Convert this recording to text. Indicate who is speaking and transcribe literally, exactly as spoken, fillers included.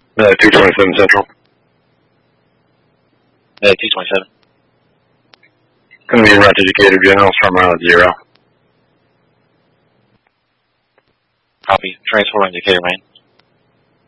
Speaker 1: Uh, two twenty-seven Central.
Speaker 2: Yeah, two twenty-seven.
Speaker 1: Going to be route to Decatur General, from around zero.
Speaker 2: Copy. Transport on Decatur, man.